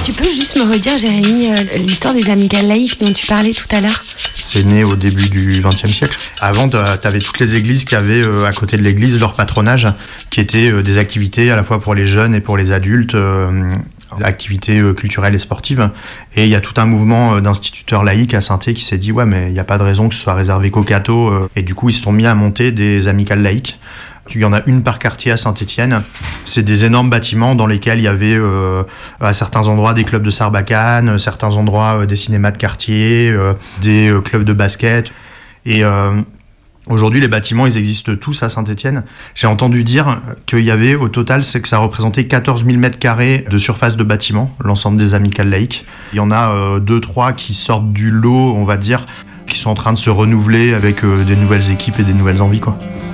Tu peux juste me redire, Jérémy, l'histoire des amicales laïques dont tu parlais tout à l'heure? C'est né au début du XXe siècle. Avant, t'avais toutes les églises qui avaient à côté de l'église leur patronage, qui étaient des activités à la fois pour les jeunes et pour les adultes, activités culturelles et sportives. Et il y a tout un mouvement d'instituteurs laïcs à Saint-Étienne qui s'est dit ouais, mais il n'y a pas de raison que ce soit réservé qu'aux cathos. Et du coup, ils se sont mis à monter des amicales laïques. Il y en a une par quartier à Saint-Étienne. C'est des énormes bâtiments dans lesquels il y avait à certains endroits des clubs de sarbacane, certains endroits des cinémas de quartier, des clubs de basket. Et aujourd'hui, les bâtiments, ils existent tous à Saint-Étienne. J'ai entendu dire qu'il y avait au total, c'est que ça représentait 14 000 mètres carrés de surface de bâtiments, l'ensemble des amicales laïques. Il y en a 2-3 qui sortent du lot, on va dire, qui sont en train de se renouveler avec des nouvelles équipes et des nouvelles envies, quoi.